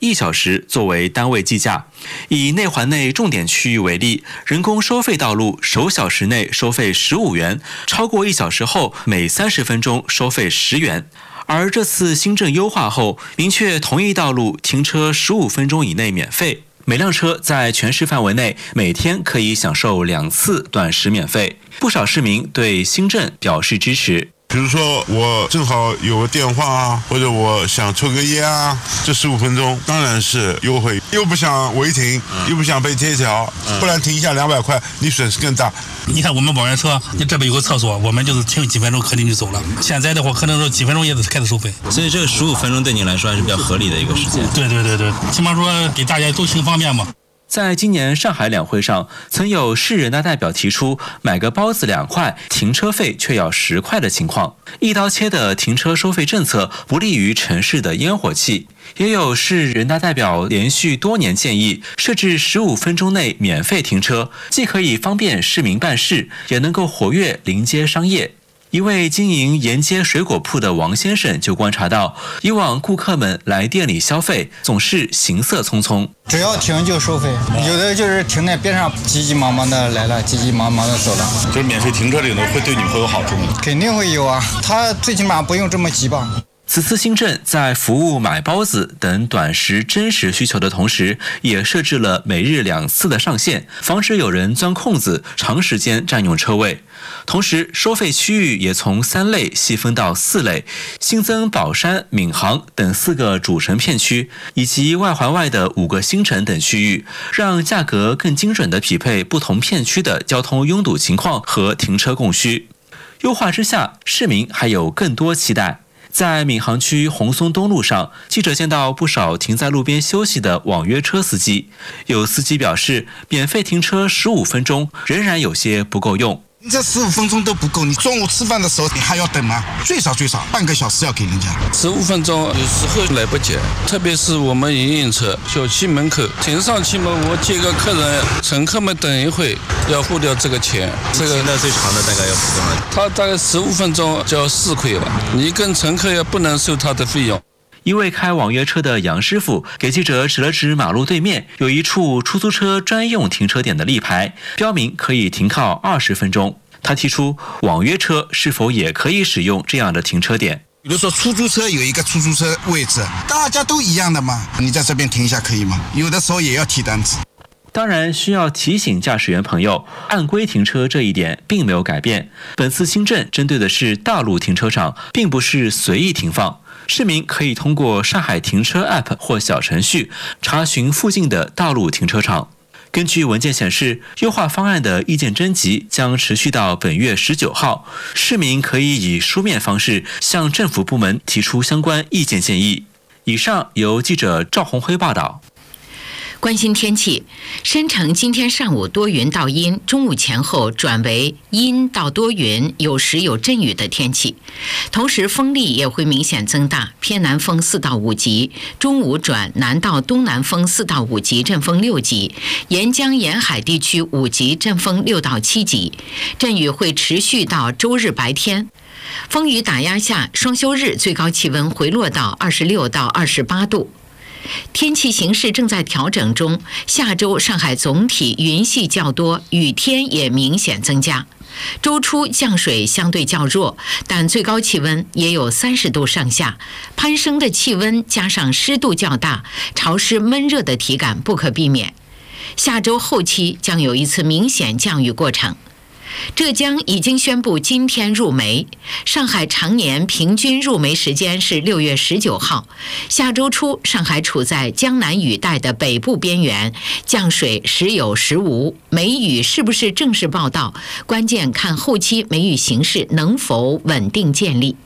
1小时作为单位计价。以内环内重点区域为例，人工收费道路首小时内收费15元，超过1小时后每30分钟收费10元。而这次新政优化后，明确同一道路停车15分钟以内免费，每辆车在全市范围内每天可以享受2次短时免费。不少市民对新政表示支持。 比如说我正好有个电话啊，或者我想抽个烟啊，这15分钟当然是优惠，又不想违停，又不想被贴条，不然停一下200块，你损失更大。 你看我们网约车，你这边有个厕所，我们就是停几分钟肯定就走了。现在的话，可能说几分钟也得开始收费。 所以这个15分钟对你来说还是比较合理的一个时间。 对，起码说给大家都挺方便嘛。 在今年上海两会上，曾有市人大代表提出买个包子2块，停车费却要10块的情况。一刀切的停车收费政策不利于城市的烟火气。也有市人大代表连续多年建议设置15分钟内免费停车，既可以方便市民办事，也能够活跃临街商业。一位经营沿街水果铺的王先生就观察到，以往顾客们来店里消费总是行色匆匆， 只要停就收费，有的就是停在边上，急急忙忙的来了，急急忙忙的走了。 就是免费停车这个会对你会有好处吗？ 肯定会有啊，他最起码不用这么急吧。 此次新政在服务买包子等短时真实需求的同时，也设置了每日2次的上限，防止有人钻空子长时间占用车位。同时，收费区域也从3类细分到4类，新增宝山、闵行等4个主城片区，以及外环外的5个新城等区域，让价格更精准地匹配不同片区的交通拥堵情况和停车供需。优化之下，市民还有更多期待。在闵行区红松东路上，记者见到不少停在路边休息的网约车司机。有司机表示，免费停车15分钟仍然有些不够用。 这15分钟都不够，你中午吃饭的时候你还要等吗？最少半个小时要给人家。 15分钟有时候来不及，特别是我们营运车小区门口停上去嘛，我接个客人，乘客们等一会要付掉这个钱。这个那最长的大概要付多少？ 他大概15分钟就要4块了，你跟乘客也不能收他的费用。 一位开网约车的杨师傅给记者指了指马路对面有一处出租车专用停车点的立牌，标明可以停靠20分钟。他提出，网约车是否也可以使用这样的停车点？ 比如说出租车有一个出租车位置，大家都一样的嘛，你在这边停一下可以吗？有的时候也要提单子。 当然需要提醒驾驶员朋友，按规停车这一点并没有改变。本次新政针对的是大路停车场，并不是随意停放。市民可以通过上海停车 App 或小程序查询附近的道路停车场。根据文件显示，优化方案的意见征集将持续到本月19号，市民可以以书面方式向政府部门提出相关意见建议。以上由记者赵红辉报道。 关心天气，申城今天上午多云到阴，中午前后转为阴到多云，有时有阵雨的天气。同时风力也会明显增大，偏南风4到5级，中午转南到东南风4到5级，阵风6级，沿江沿海地区5级，阵风6到7级。阵雨会持续到周日白天。风雨打压下，双休日最高气温回落到26到28度。天气形势正在调整中，下周上海总体云系较多，雨天也明显增加。周初降水相对较弱，但最高气温也有30度上下，攀升的气温加上湿度较大，潮湿闷热的体感不可避免。下周后期将有一次明显降雨过程。浙江已经宣布今天入梅，上海常年平均入梅时间是6月19号。下周初，上海处在江南雨带的北部边缘，降水时有时无。梅雨是不是正式报到，关键看后期梅雨形势能否稳定建立。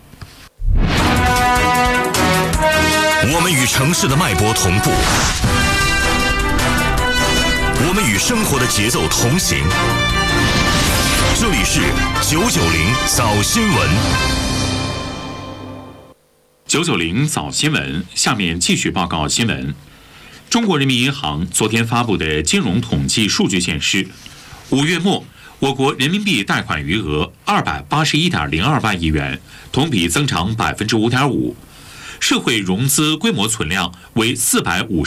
我们与城市的脉搏同步，我们与生活的节奏同行。这里是990早新闻。 990早新闻，下面继续报告新闻。中国人民银行昨天发布的金融统计数据显示，5月末我国人民币贷款余额281.02万亿元，同比增长5.5%，社会融资规模存量为450